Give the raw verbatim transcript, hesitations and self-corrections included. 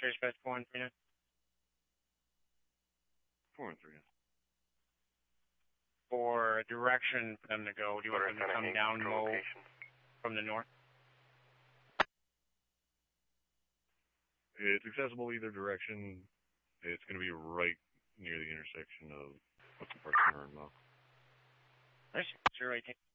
Trace best four one three nine. Four and three. For direction for them to go, do you want them to come down low from the north? It's accessible either direction. It's going to be right near the intersection of Hudson Park Center and Mo. Nice. Sure, eighteen.